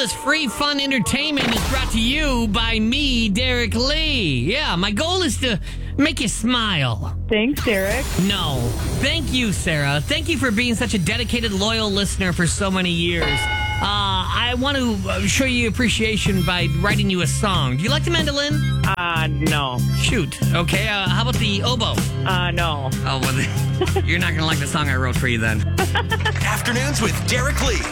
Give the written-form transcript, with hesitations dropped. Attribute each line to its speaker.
Speaker 1: this free, fun entertainment is brought to you by me, Derek Lee. Yeah, my goal is to make you smile.
Speaker 2: Thanks, Derek.
Speaker 1: No. Thank you, Sarah. Thank you for being such a dedicated, loyal listener for so many years. I want to show you appreciation by writing you a song. Do you like the mandolin?
Speaker 2: No.
Speaker 1: Shoot. Okay, how about the oboe?
Speaker 2: No.
Speaker 1: Oh, well, you're not going to like the song I wrote for you then.
Speaker 3: Afternoons with Derek Lee.